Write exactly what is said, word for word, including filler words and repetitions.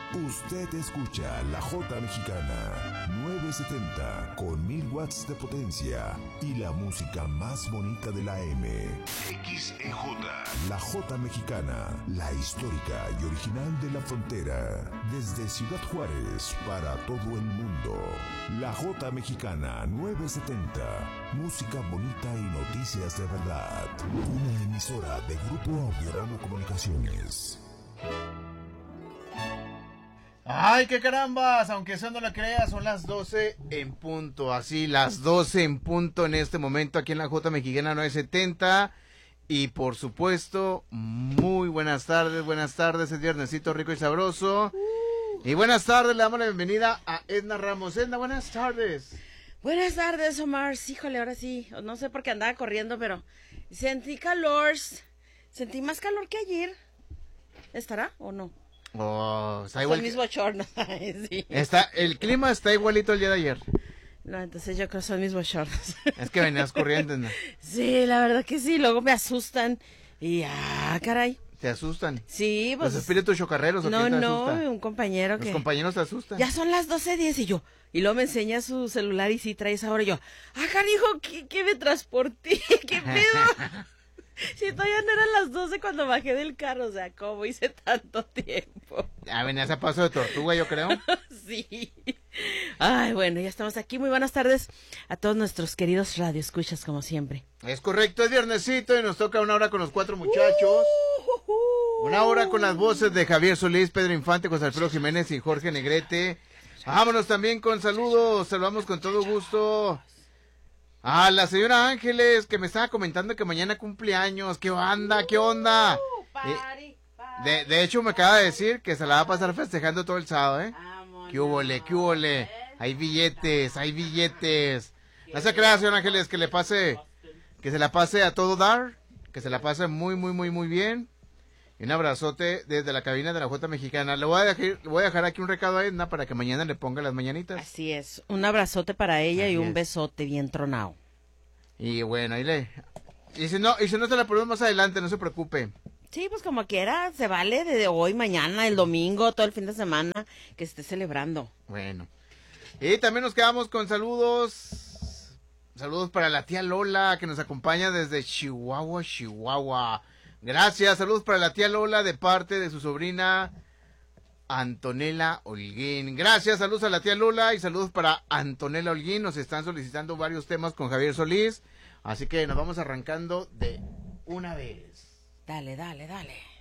Usted escucha La Jota Mexicana nueve setenta con mil watts de potencia y la música más bonita de la M. X E J. La Jota Mexicana, la histórica y original de la frontera. Desde Ciudad Juárez para todo el mundo. La Jota Mexicana nueve setenta. Música bonita y noticias de verdad. Una emisora de Grupo Audiorama Comunicaciones. Ay, qué carambas, aunque eso no lo creas, son las doce en punto, así, las doce en punto en este momento aquí en la Jota Mexicana nueve setenta. Y por supuesto, muy buenas tardes, buenas tardes, es viernesito rico y sabroso. Y buenas tardes, le damos la bienvenida a Edna Ramos. Edna, buenas tardes. Buenas tardes, Omar. Híjole, ahora sí, no sé por qué andaba corriendo, pero sentí calor, sentí más calor que ayer. ¿Estará o no? Oh, está es igual el que... mismo short, ¿no? Sí. Está, el clima está igualito el día de ayer. No, entonces yo creo que son el mismo short. Es que venías corriendo, ¿no? Sí, la verdad que sí, luego me asustan y ah, caray. ¿Te asustan? Sí, pues. ¿Los espíritus chocarreros o no, quién te no, asusta? un compañero que. Los compañeros te asustan. Ya son las doce diez y yo. Y luego me enseña su celular y sí trae esa hora y yo. Ah, carijo, ¿qué, qué me transporté? ¿Qué pedo? Si todavía no eran las doce cuando bajé del carro, o sea, ¿cómo hice tanto tiempo? Ah, venías a paso de tortuga, yo creo. Sí. Ay, bueno, ya estamos aquí. Muy buenas tardes a todos nuestros queridos radioescuchas, como siempre. Es correcto, es viernesito y nos toca una hora con los cuatro muchachos. Uh, uh, uh. Una hora con las voces de Javier Solís, Pedro Infante, José Alfredo Jiménez y Jorge Negrete. Vámonos también con saludos, saludamos con todo gusto a la señora Ángeles, que me estaba comentando que mañana cumpleaños. ¿Qué onda? ¿Qué onda? Uh, party, party. De, de hecho, me acaba de decir que se la va a pasar festejando todo el sábado, ¿eh? Vámonos. ¿Qué húbole, qué húbole? Hay billetes, hay billetes. No se crea, señora Ángeles, que le pase, que se la pase a todo dar, que se la pase muy, muy, muy, muy bien. Y un abrazote desde la cabina de la Jota Mexicana. Le voy a dejar, le voy a dejar aquí un recado a Edna para que mañana le ponga las mañanitas. Así es, un abrazote para ella Así y un es. besote bien tronado. Y bueno, ahí le... Y si no, y si no, te la ponemos más adelante, no se preocupe. Sí, pues como quiera, se vale de hoy, mañana, el domingo, todo el fin de semana que esté celebrando. Bueno. Y también nos quedamos con saludos. Saludos para la tía Lola, que nos acompaña desde Chihuahua, Chihuahua. Gracias, saludos para la tía Lola de parte de su sobrina Antonella Holguín. Gracias, saludos a la tía Lola y saludos para Antonella Holguín. Nos están solicitando varios temas con Javier Solís, así que nos vamos arrancando de una vez. Dale, dale, dale.